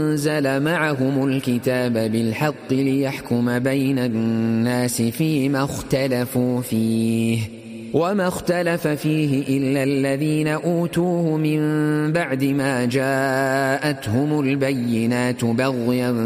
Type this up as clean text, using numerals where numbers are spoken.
أنزل معهم الكتاب بالحق ليحكم بين الناس فيما اختلفوا فيه وما اختلف فيه إلا الذين أوتوه من بعد ما جاءتهم البينات بغيا